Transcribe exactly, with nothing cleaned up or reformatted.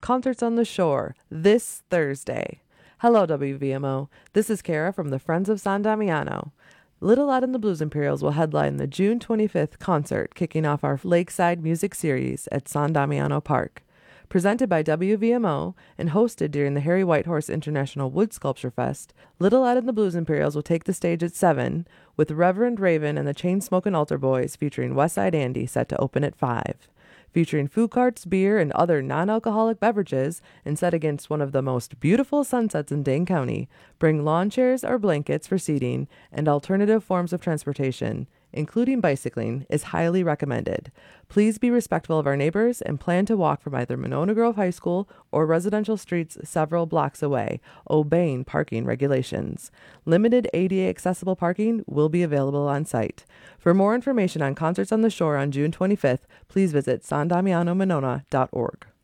Concerts on the Shore this Thursday. Hello, W V M O. This is Kara from the Friends of San Damiano. Little Lad and the Blues Imperials will headline the June twenty-fifth concert, kicking off our Lakeside Music Series at San Damiano Park. Presented by W V M O and hosted during the Harry Whitehorse International Wood Sculpture Fest, Little Lad and the Blues Imperials will take the stage at seven, with Reverend Raven and the Chainsmokin' Altar Boys featuring Westside Andy set to open at five. Featuring food carts, beer, and other non-alcoholic beverages, and set against one of the most beautiful sunsets in Dane County, bring lawn chairs or blankets for seating, and alternative forms of transportation, including bicycling, is highly recommended. Please be respectful of our neighbors and plan to walk from either Monona Grove High School or residential streets several blocks away, obeying parking regulations. Limited A D A accessible parking will be available on site. For more information on Concerts on the Shore on June twenty-fifth, please visit san damiano monona dot org.